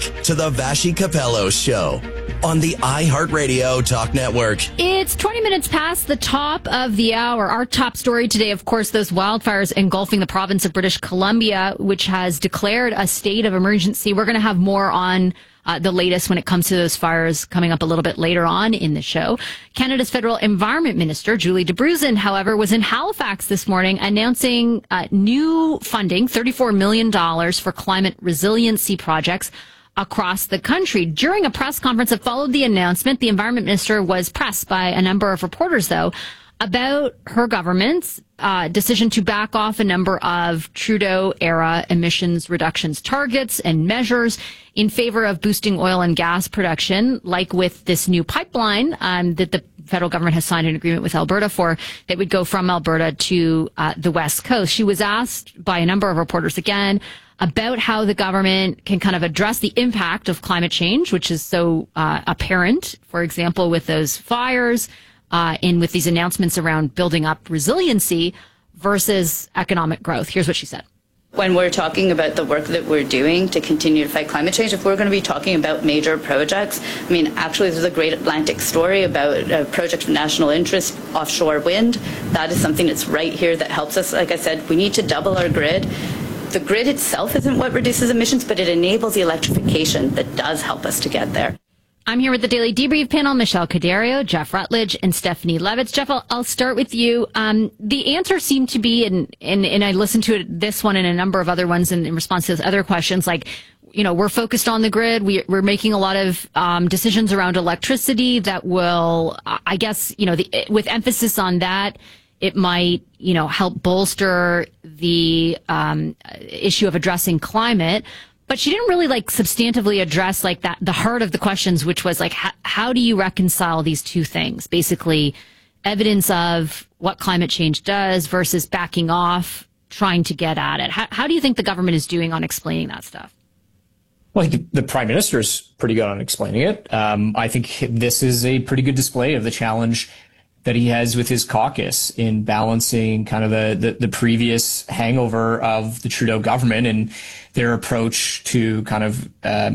to the Vashi Capello Show on the iHeartRadio Talk Network. It's 20 minutes past the top of the hour. Our top story today, of course, those wildfires engulfing the province of British Columbia, which has declared a state of emergency. We're going to have more on the latest when it comes to those fires coming up a little bit later on in the show. Canada's Federal Environment Minister, Julie Debruzen, however, was in Halifax this morning announcing new funding, $34 million for climate resiliency projects across the country. During a press conference that followed the announcement, the Environment Minister was pressed by a number of reporters, though, about her government's decision to back off a number of Trudeau-era emissions reductions targets and measures in favor of boosting oil and gas production, like with this new pipeline that the federal government has signed an agreement with Alberta for that would go from Alberta to the West Coast. She was asked by a number of reporters again about how the government can kind of address the impact of climate change, which is so apparent, for example, with those fires, and with these announcements around building up resiliency versus economic growth. Here's what she said. When we're talking about the work that we're doing to continue to fight climate change, if we're going to be talking about major projects, I mean, actually, there's a Great Atlantic story about a project of national interest, offshore wind. That is something that's right here that helps us. Like I said, we need to double our grid. The grid itself isn't what reduces emissions, but it enables the electrification that does help us to get there. I'm here with the Daily Debrief panel, Michelle Cadario, Jeff Rutledge, and Stephanie Levitz. Jeff, I'll start with you. The answer seemed to be, and I listened to this one and a number of other ones in response to those other questions, like, you know, we're focused on the grid. We're making a lot of decisions around electricity that will, I guess, you know, with emphasis on that, it might, you know, help bolster the issue of addressing climate. But she didn't really substantively address that, the heart of the questions, which was how do you reconcile these two things? Basically, evidence of what climate change does versus backing off, trying to get at it. How do you think the government is doing on explaining that stuff? Well, I think the Prime Minister is pretty good on explaining it. I think this is a pretty good display of the challenge that he has with his caucus in balancing kind of the previous hangover of the Trudeau government and their approach to kind of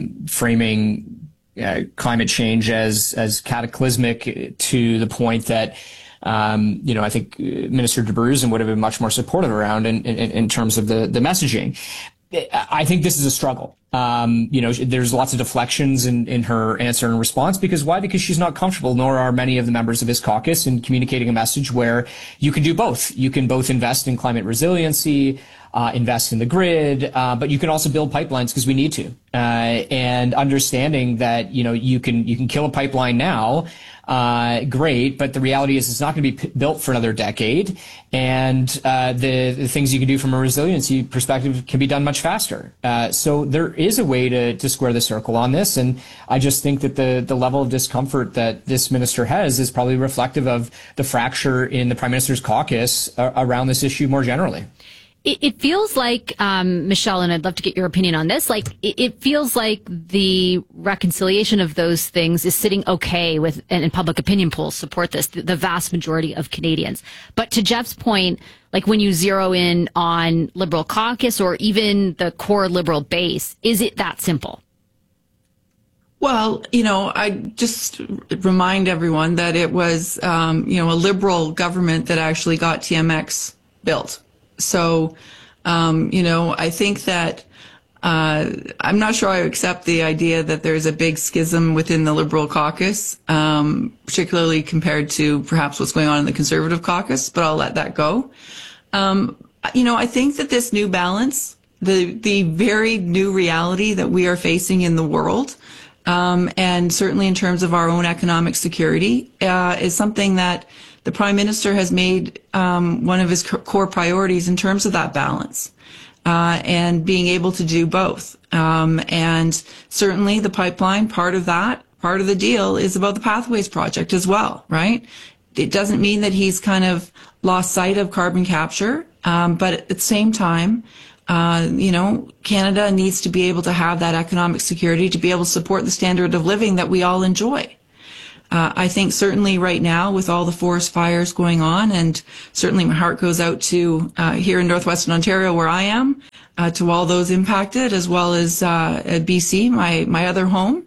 framing climate change as cataclysmic to the point that, you know, I think Minister Debruzen would have been much more supportive around in terms of the messaging. I think this is a struggle. You know, there's lots of deflections in her answer and response. Because why? Because she's not comfortable, nor are many of the members of his caucus, in communicating a message where you can do both. You can both invest in climate resiliency, invest in the grid, but you can also build pipelines because we need to. And understanding that, you know, you can kill a pipeline now, great, but the reality is it's not going to be built for another decade. And the things you can do from a resiliency perspective can be done much faster. So there is a way to square the circle on this. And I just think that the level of discomfort that this minister has is probably reflective of the fracture in the Prime Minister's caucus around this issue more generally. It feels like, Michelle, and I'd love to get your opinion on this, it feels like the reconciliation of those things is sitting okay with, and public opinion polls support this, the vast majority of Canadians. But to Jeff's point, when you zero in on Liberal caucus or even the core Liberal base, is it that simple? Well, you know, I just remind everyone that it was, you know, a Liberal government that actually got TMX built. So, you know, I think that I'm not sure I accept the idea that there's a big schism within the Liberal caucus, particularly compared to perhaps what's going on in the Conservative caucus, but I'll let that go. You know, I think that this new balance, the very new reality that we are facing in the world, and certainly in terms of our own economic security, is something that the Prime Minister has made one of his core priorities in terms of that balance, and being able to do both. And certainly the pipeline, part of the deal is about the Pathways project as well, right? It doesn't mean that he's kind of lost sight of carbon capture, but at the same time, you know, Canada needs to be able to have that economic security to be able to support the standard of living that we all enjoy. I think certainly right now with all the forest fires going on, and certainly my heart goes out to here in Northwestern Ontario where I am, to all those impacted, as well as at BC, my other home.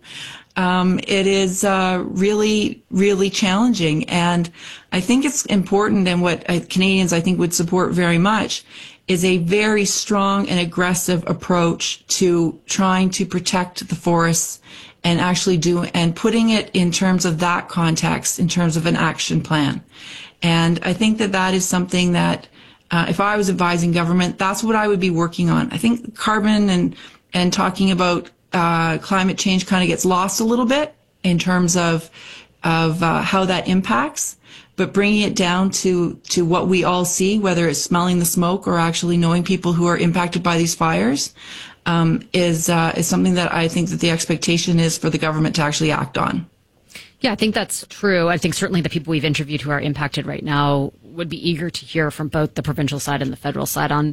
It is really, really challenging. And I think it's important, and what Canadians I think would support very much is a very strong and aggressive approach to trying to protect the forests and actually putting it in terms of that context, in terms of an action plan. And I think that is something that, if I was advising government, that's what I would be working on. I think carbon and talking about climate change kind of gets lost a little bit in terms of how that impacts, but bringing it down to what we all see, whether it's smelling the smoke or actually knowing people who are impacted by these fires, is something that I think that the expectation is for the government to actually act on. Yeah, I think that's true. I think certainly the people we've interviewed who are impacted right now would be eager to hear from both the provincial side and the federal side on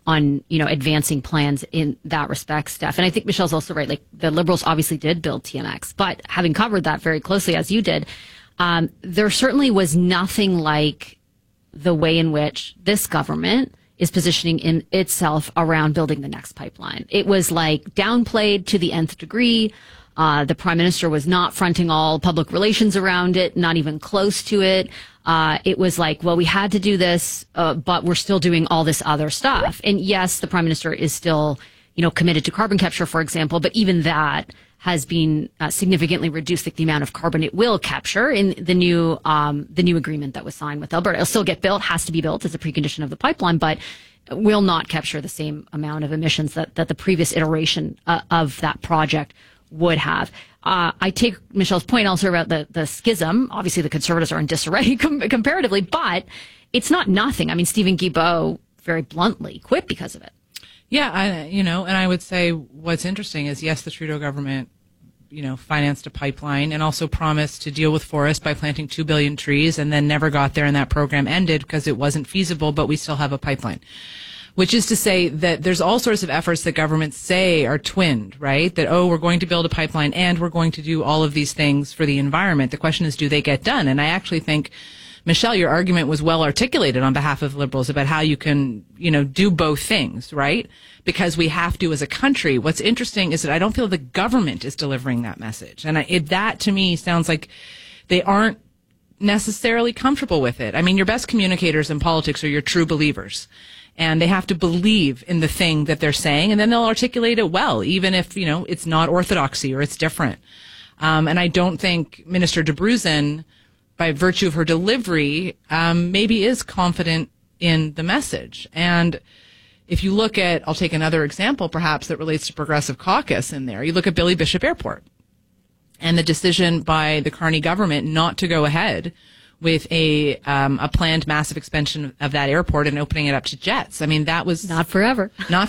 advancing plans in that respect, Steph. And I think Michelle's also right. Like, the Liberals obviously did build TMX, but having covered that very closely as you did, there certainly was nothing like the way in which this government is positioning in itself around building the next pipeline. It was like downplayed to the nth degree. The Prime Minister was not fronting all public relations around it, not even close to it. It was like, well, we had to do this, but we're still doing all this other stuff. And yes, the Prime Minister is still, committed to carbon capture, for example, but even that has been significantly reduced, like the amount of carbon it will capture in the new agreement that was signed with Alberta. It'll still get built, has to be built as a precondition of the pipeline, but will not capture the same amount of emissions that the previous iteration of that project would have. I take Michelle's point also about the schism. Obviously, the Conservatives are in disarray comparatively, but it's not nothing. I mean, Stephen Guilbeault very bluntly quit because of it. Yeah, and I would say what's interesting is, yes, the Trudeau government, financed a pipeline and also promised to deal with forests by planting 2 billion trees, and then never got there, and that program ended because it wasn't feasible, but we still have a pipeline. Which is to say that there's all sorts of efforts that governments say are twinned, right? That, we're going to build a pipeline and we're going to do all of these things for the environment. The question is, do they get done? And I actually think, Michelle, your argument was well articulated on behalf of Liberals about how you can, do both things, right? Because we have to as a country. What's interesting is that I don't feel the government is delivering that message. And that to me sounds like they aren't necessarily comfortable with it. I mean, your best communicators in politics are your true believers. And they have to believe in the thing that they're saying, and then they'll articulate it well, even if, it's not orthodoxy or it's different. And I don't think Minister Abruzin, by virtue of her delivery, maybe is confident in the message. And if you look at, I'll take another example perhaps that relates to Progressive Caucus in there. You look at Billy Bishop Airport and the decision by the Carney government not to go ahead with a planned massive expansion of that airport and opening it up to jets. I mean, that was not forever,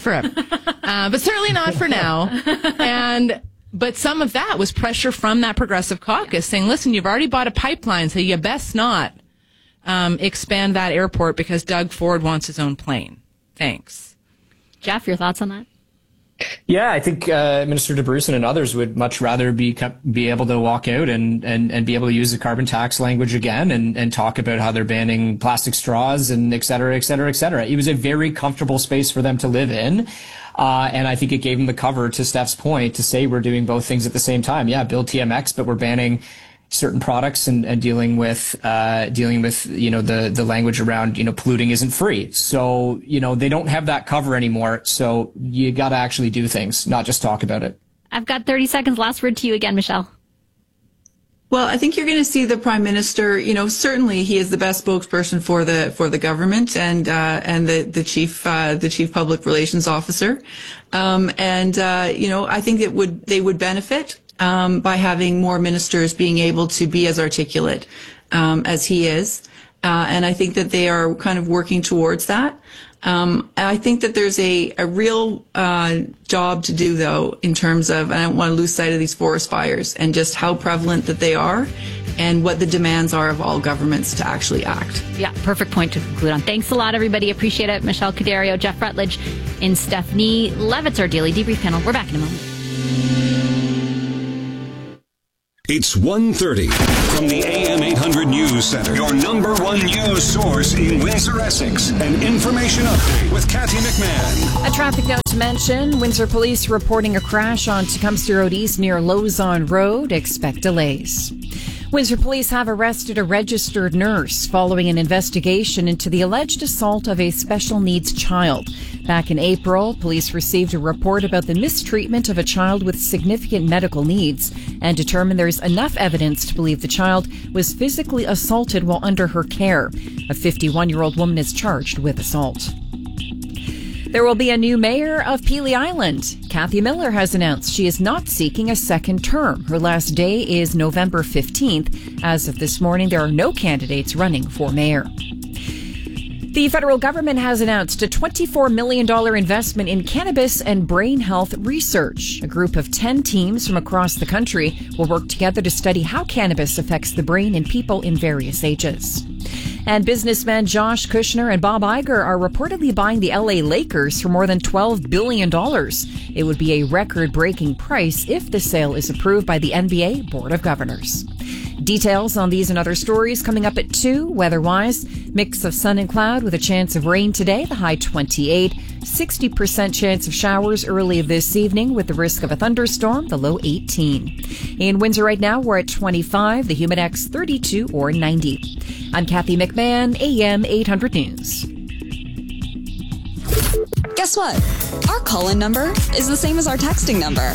but certainly not for now. But some of that was pressure from that Progressive Caucus saying, listen, you've already bought a pipeline, so you best not expand that airport because Doug Ford wants his own plane. Thanks. Jeff, your thoughts on that? Yeah, I think Minister Abruzin and others would much rather be able to walk out and be able to use the carbon tax language again and talk about how they're banning plastic straws and et cetera, et cetera, et cetera. It was a very comfortable space for them to live in. And I think it gave them the cover, to Steph's point, to say we're doing both things at the same time. Yeah, build TMX, but we're banning certain products and dealing with the language around, polluting isn't free. So, they don't have that cover anymore. So you got to actually do things, not just talk about it. I've got 30 seconds. Last word to you again, Michelle. Well, I think you're going to see the Prime Minister, certainly he is the best spokesperson for the government and the chief public relations officer. I think they would benefit by having more ministers being able to be as articulate as he is. And I think that they are kind of working towards that. And I think that there's a real job to do, though, in terms of, I don't want to lose sight of these forest fires and just how prevalent that they are and what the demands are of all governments to actually act. Yeah, perfect point to conclude on. Thanks a lot, everybody. Appreciate it. Michelle Cuderio, Jeff Rutledge, and Stephanie Levitz, our Daily Debrief panel. We're back in a moment. It's 1:30 from the AM 800 News Center, your number one news source in Windsor, Essex. An information update with Kathy McMahon. A traffic note to mention, Windsor Police reporting a crash on Tecumseh Road East near Lozon Road. Expect delays. Windsor Police have arrested a registered nurse following an investigation into the alleged assault of a special needs child. Back in April, police received a report about the mistreatment of a child with significant medical needs and determined there's enough evidence to believe the child was physically assaulted while under her care. A 51-year-old woman is charged with assault. There will be a new mayor of Pelee Island. Kathy Miller has announced she is not seeking a second term. Her last day is November 15th. As of this morning, there are no candidates running for mayor. The federal government has announced a $24 million investment in cannabis and brain health research. A group of 10 teams from across the country will work together to study how cannabis affects the brain in people in various ages. And businessmen Josh Kushner and Bob Iger are reportedly buying the LA Lakers for more than $12 billion. It would be a record-breaking price if the sale is approved by the NBA Board of Governors. Details on these and other stories coming up at 2. Weather-wise, mix of sun and cloud with a chance of rain today, the high 28. 60% chance of showers early this evening with the risk of a thunderstorm, the low 18. In Windsor right now, we're at 25, the Humidex 32 or 90. I'm Kathy McMahon, AM 800 News. Guess what? Our call-in number is the same as our texting number.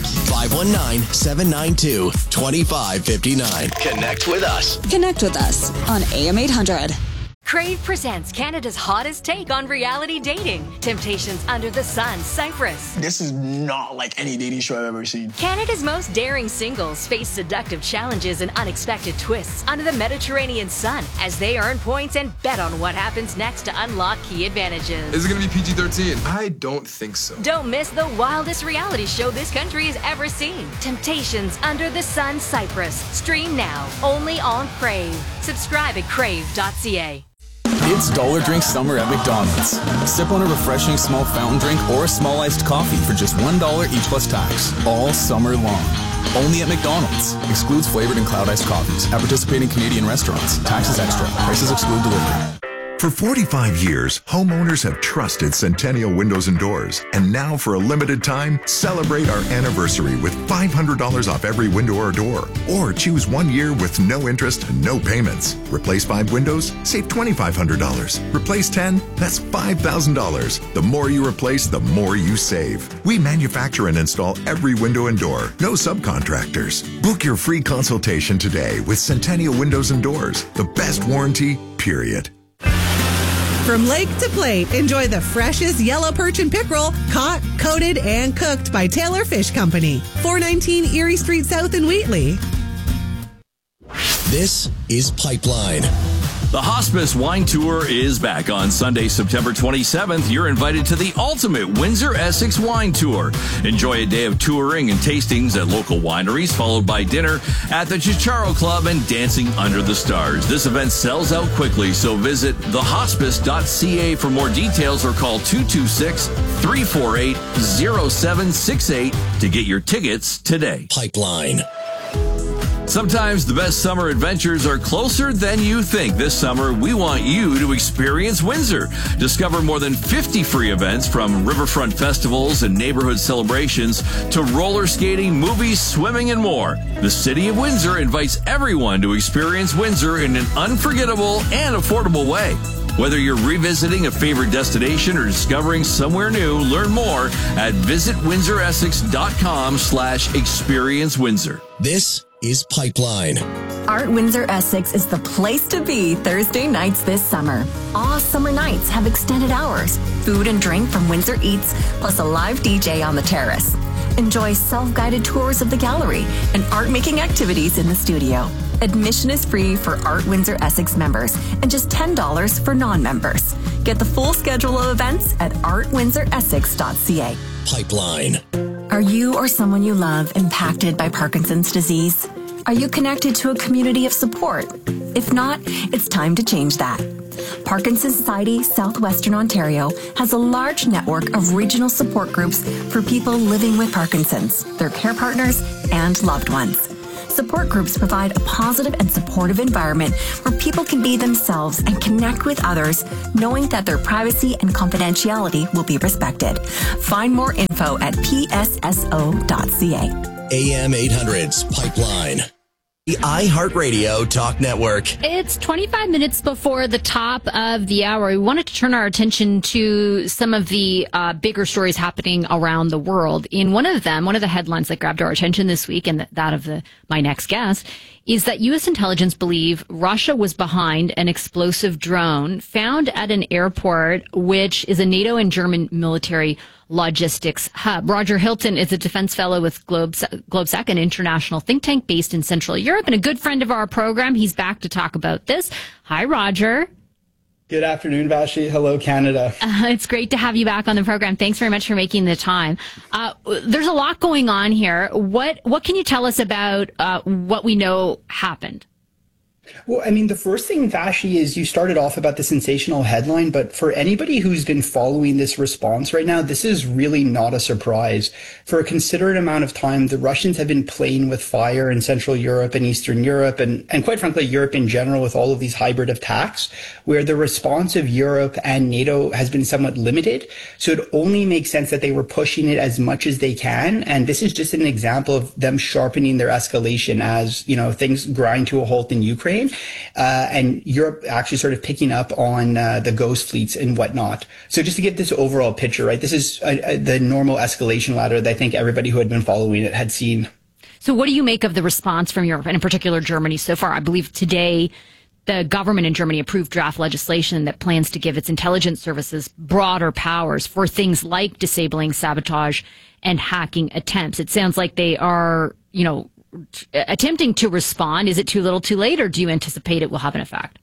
519-792-2559. Connect with us. Connect with us on AM 800. Crave presents Canada's hottest take on reality dating. Temptations Under the Sun, Cyprus. This is not like any dating show I've ever seen. Canada's most daring singles face seductive challenges and unexpected twists under the Mediterranean sun as they earn points and bet on what happens next to unlock key advantages. Is it going to be PG-13? I don't think so. Don't miss the wildest reality show this country has ever seen. Temptations Under the Sun, Cyprus. Stream now, only on Crave. Subscribe at crave.ca. It's Dollar Drink Summer at McDonald's. Sip on a refreshing small fountain drink or a small iced coffee for just $1 each plus tax, all summer long. Only at McDonald's. Excludes flavored and cloud iced coffees at participating Canadian restaurants. Taxes extra. Prices exclude delivery. For 45 years, homeowners have trusted Centennial Windows and Doors. And now, for a limited time, celebrate our anniversary with $500 off every window or door. Or choose 1 year with no interest and no payments. Replace 5 windows? Save $2,500. Replace 10? That's $5,000. The more you replace, the more you save. We manufacture and install every window and door. No subcontractors. Book your free consultation today with Centennial Windows and Doors. The best warranty, period. From lake to plate, enjoy the freshest yellow perch and pickerel, caught, coated, and cooked by Taylor Fish Company. 419 Erie Street South in Wheatley. This is Pipeline. The Hospice Wine Tour is back on Sunday, September 27th. You're invited to the ultimate Windsor Essex Wine Tour. Enjoy a day of touring and tastings at local wineries, followed by dinner at the Chicharo Club and dancing under the stars. This event sells out quickly, so visit thehospice.ca for more details or call 226-348-0768 to get your tickets today. Pipeline. Sometimes the best summer adventures are closer than you think. This summer, we want you to experience Windsor. Discover more than 50 free events from riverfront festivals and neighborhood celebrations to roller skating, movies, swimming, and more. The City of Windsor invites everyone to experience Windsor in an unforgettable and affordable way. Whether you're revisiting a favorite destination or discovering somewhere new, learn more at visitwindsoressex.com/experience Windsor. This is Pipeline. Art Windsor Essex is the place to be Thursday nights this summer. All summer nights have extended hours, food and drink from Windsor Eats, plus a live DJ on the terrace. Enjoy self-guided tours of the gallery and art-making activities in the studio. Admission is free for Art Windsor Essex members and just $10 for non-members. Get the full schedule of events at artwindsoressex.ca. Pipeline. Are you or someone you love impacted by Parkinson's disease? Are you connected to a community of support? If not, it's time to change that. Parkinson's Society Southwestern Ontario has a large network of regional support groups for people living with Parkinson's, their care partners, and loved ones. Support groups provide a positive and supportive environment where people can be themselves and connect with others, knowing that their privacy and confidentiality will be respected. Find more info at psso.ca. AM 800's Pipeline. The iHeartRadio Talk Network. It's 25 minutes before the top of the hour. We wanted to turn our attention to some of the bigger stories happening around the world. In one of the headlines that grabbed our attention this week, and that of my next guest, is that U.S. intelligence believe Russia was behind an explosive drone found at an airport, which is a NATO and German military logistics hub. Roger Hilton is a defense fellow with GlobeSec, an international think tank based in Central Europe, and a good friend of our program. He's back to talk about this. Hi, Roger. Good afternoon, Vashi. Hello, Canada. It's great to have you back on the program. Thanks very much for making the time. There's a lot going on here. What can you tell us about what we know happened? Well, I mean, the first thing, Vashi, is you started off about the sensational headline, but for anybody who's been following this response right now, this is really not a surprise. For a considerate amount of time, the Russians have been playing with fire in Central Europe and Eastern Europe, and quite frankly, Europe in general, with all of these hybrid attacks, where the response of Europe and NATO has been somewhat limited. So it only makes sense that they were pushing it as much as they can. And this is just an example of them sharpening their escalation as, things grind to a halt in Ukraine. And Europe actually sort of picking up on the ghost fleets and whatnot. So just to get this overall picture, right, this is the normal escalation ladder that I think everybody who had been following it had seen. So what do you make of the response from Europe, and in particular Germany so far? I believe today the government in Germany approved draft legislation that plans to give its intelligence services broader powers for things like disabling sabotage and hacking attempts. It sounds like they are, attempting to respond. Is it too little, too late, or do you anticipate it will have an effect?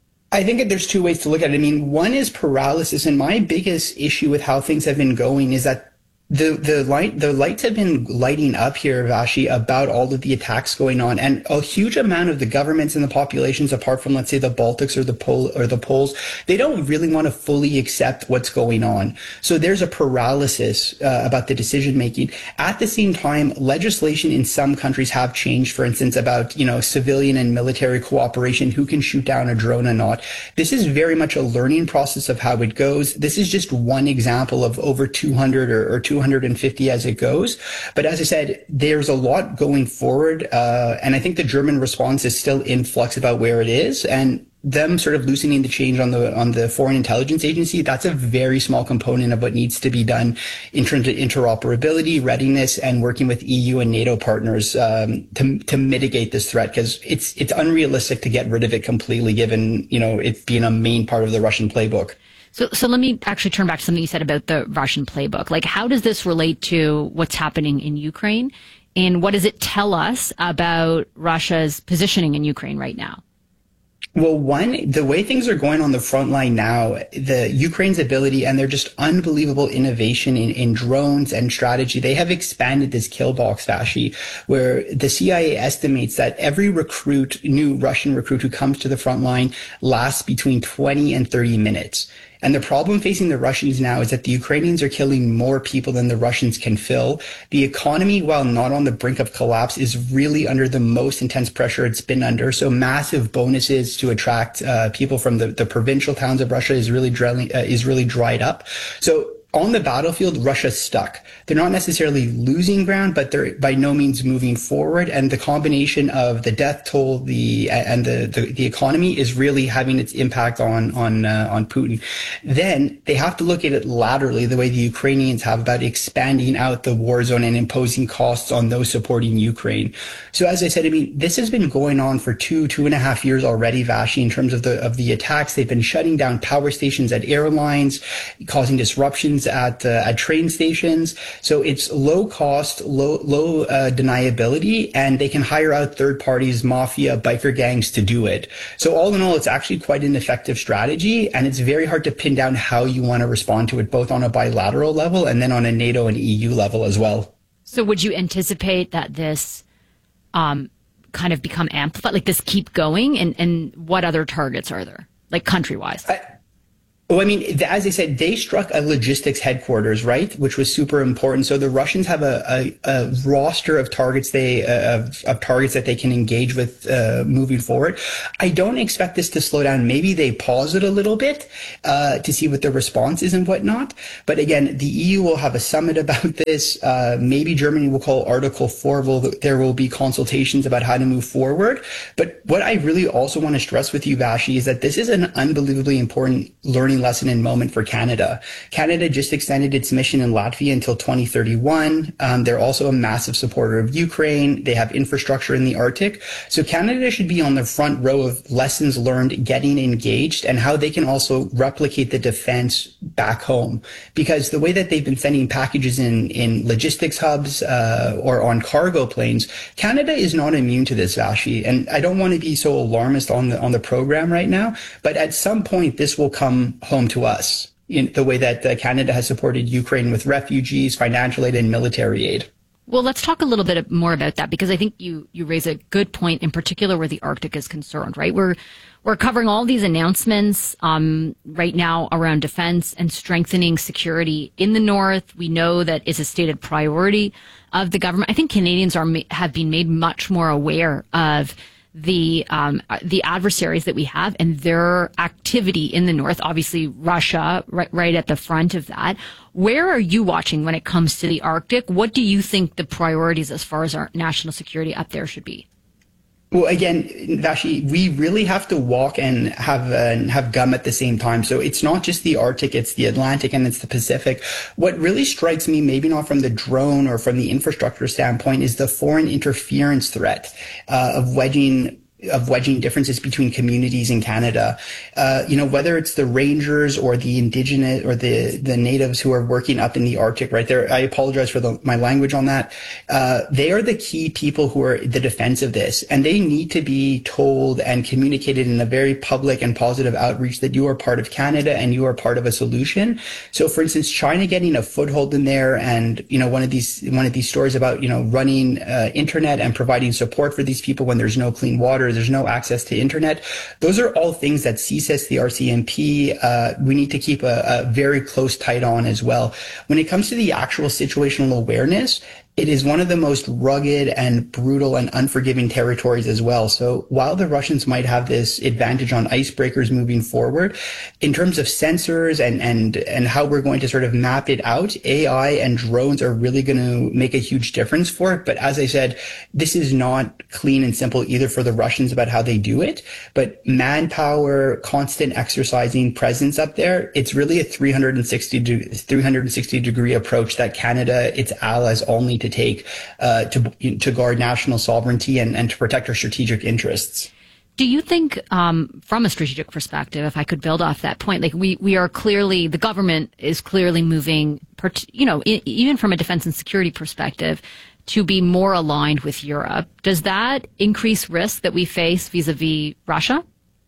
I think that there's two ways to look at it. I mean, one is paralysis, and my biggest issue with how things have been going is that the lights have been lighting up here, Vashi, about all of the attacks going on, and a huge amount of the governments and the populations, apart from, let's say, the Baltics or the Poles, they don't really want to fully accept what's going on. So there's a paralysis about the decision making. At the same time, legislation in some countries have changed. For instance, about civilian and military cooperation, who can shoot down a drone and not. This is very much a learning process of how it goes. This is just one example of over 200 or 250 as it goes. But as I said, there's a lot going forward. And I think the German response is still in flux about where it is. And them sort of loosening the change on the Foreign Intelligence Agency, that's a very small component of what needs to be done in terms of interoperability, readiness, and working with EU and NATO partners to mitigate this threat, because it's unrealistic to get rid of it completely, given it being a main part of the Russian playbook. So let me actually turn back to something you said about the Russian playbook. Like, how does this relate to what's happening in Ukraine? And what does it tell us about Russia's positioning in Ukraine right now? Well, one, the way things are going on the front line now, the Ukraine's ability and their just unbelievable innovation in drones and strategy, they have expanded this kill box, Vashi, where the CIA estimates that every new Russian recruit who comes to the front line lasts between 20 and 30 minutes. And the problem facing the Russians now is that the Ukrainians are killing more people than the Russians can fill. The economy, while not on the brink of collapse, is really under the most intense pressure it's been under. So massive bonuses to attract people from the provincial towns of Russia is really dried up. So on the battlefield, Russia's stuck. They're not necessarily losing ground, but they're by no means moving forward. And the combination of the death toll, the economy is really having its impact on Putin. Then they have to look at it laterally, the way the Ukrainians have, about expanding out the war zone and imposing costs on those supporting Ukraine. So as I said, I mean, this has been going on for 2.5 years already, Vashi, in terms of the attacks. They've been shutting down power stations at airlines, causing disruptions at train stations. So it's low cost, low deniability, and they can hire out third parties, mafia, biker gangs to do it. So all in all, it's actually quite an effective strategy, and it's very hard to pin down how you want to respond to it, both on a bilateral level and then on a NATO and EU level as well. So would you anticipate that this kind of become amplified, like this keep going, and what other targets are there, like country-wise? Well, I mean, as I said, they struck a logistics headquarters, right, which was super important. So the Russians have a roster of targets targets that they can engage with moving forward. I don't expect this to slow down. Maybe they pause it a little bit to see what the response is and whatnot. But again, the EU will have a summit about this. Maybe Germany will call Article 4. There will be consultations about how to move forward. But what I really also want to stress with you, Vashi, is that this is an unbelievably important learning lesson and moment for Canada. Canada just extended its mission in Latvia until 2031. They're also a massive supporter of Ukraine. They have infrastructure in the Arctic. So Canada should be on the front row of lessons learned, getting engaged, and how they can also replicate the defense back home. Because the way that they've been sending packages in logistics hubs or on cargo planes, Canada is not immune to this, Vashi. And I don't want to be so alarmist on the program right now, but at some point this will come home to us in the way that Canada has supported Ukraine with refugees, financial aid, and military aid. Well, let's talk a little bit more about that, because I think you raise a good point, in particular where the Arctic is concerned, right? We're covering all these announcements right now around defense and strengthening security in the North. We know that is a stated priority of the government. I think Canadians have been made much more aware of the adversaries that we have and their activity in the North. Obviously, Russia right at the front of that. Where are you watching when it comes to the Arctic? What do you think the priorities as far as our national security up there should be? Well, again, Vashi, we really have to walk and have gum at the same time. So it's not just the Arctic, it's the Atlantic and it's the Pacific. What really strikes me, maybe not from the drone or from the infrastructure standpoint, is the foreign interference threat of wedging differences between communities in Canada. Whether it's the rangers or the indigenous or the natives who are working up in the Arctic right there. I apologize for my language on that. They are the key people who are the defense of this, and they need to be told and communicated in a very public and positive outreach that you are part of Canada and you are part of a solution. So for instance, China getting a foothold in there, and one of these stories about running internet and providing support for these people when there's no clean water, there's no access to internet. Those are all things that CSIS, the RCMP, we need to keep a very close tight on as well. When it comes to the actual situational awareness, it is one of the most rugged and brutal and unforgiving territories as well. So while the Russians might have this advantage on icebreakers moving forward, in terms of sensors and how we're going to sort of map it out, AI and drones are really going to make a huge difference for it. But as I said, this is not clean and simple either for the Russians about how they do it. But manpower, constant exercising presence up there, it's really a 360 degree approach that Canada, its allies all need to take to guard national sovereignty and to protect our strategic interests. Do you think, from a strategic perspective, if I could build off that point, like we are clearly, the government is clearly moving, even from a defense and security perspective, to be more aligned with Europe. Does that increase risk that we face vis-a-vis Russia?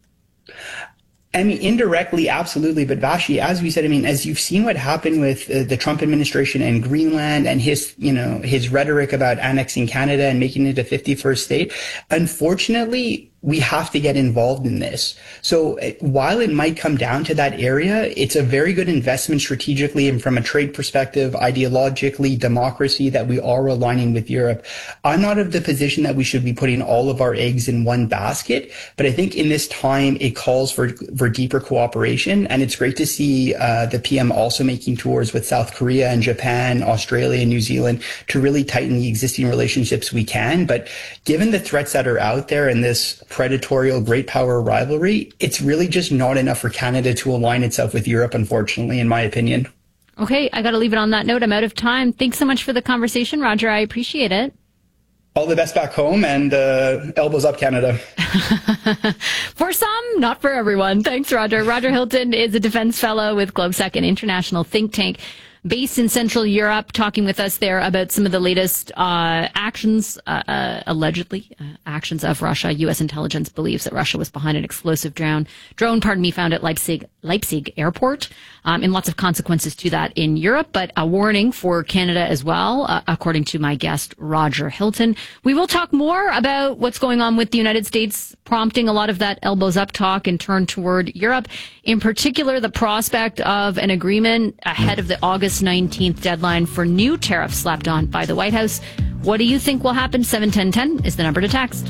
I mean, indirectly, absolutely. But Vashi, as we said, I mean, as you've seen what happened with the Trump administration and Greenland and his rhetoric about annexing Canada and making it a 51st state, unfortunately, we have to get involved in this. So while it might come down to that area, it's a very good investment strategically and from a trade perspective, ideologically, democracy, that we are aligning with Europe. I'm not of the position that we should be putting all of our eggs in one basket, but I think in this time it calls for deeper cooperation. And it's great to see the PM also making tours with South Korea and Japan, Australia and New Zealand to really tighten the existing relationships we can. But given the threats that are out there in this predatory great power rivalry, it's really just not enough for Canada to align itself with Europe, unfortunately, in my opinion. Okay, I got to leave it on that note. I'm out of time. Thanks so much for the conversation, Roger. I appreciate it. All the best back home, and elbows up, Canada. For some, not for everyone. Thanks, Roger. Roger Hilton is a defense fellow with GlobeSec, an international think tank based in Central Europe, talking with us there about some of the latest actions, allegedly actions of Russia. U.S. intelligence believes that Russia was behind an explosive drone found at Leipzig Leipzig airport, and lots of consequences to that in Europe, but a warning for Canada as well, according to my guest, Roger Hilton. We will talk more about what's going on with the United States, prompting a lot of that elbows up talk and turn toward Europe. In particular, the prospect of an agreement ahead of the August 19th deadline for new tariffs slapped on by the White House. What do you think will happen? 71010 is the number to text.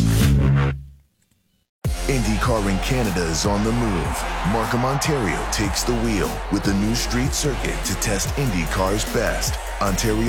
IndyCar in Canada is on the move. Markham, Ontario takes the wheel with the new street circuit to test IndyCar's best. Ontario